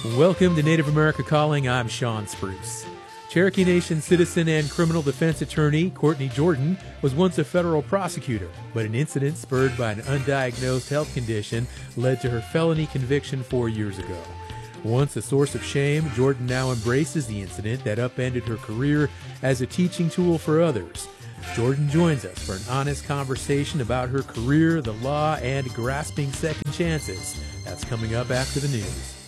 Welcome to Native America Calling. I'm Sean Spruce. Cherokee Nation citizen and criminal defense attorney Courtney Jordan was once a federal prosecutor, but an incident spurred by an undiagnosed health condition led to her felony conviction 4 years ago. Once a source of shame, Jordan now embraces the incident that upended her career as a teaching tool for others. Jordan joins us for an honest conversation about her career, the law, and grasping second chances. That's coming up after the news.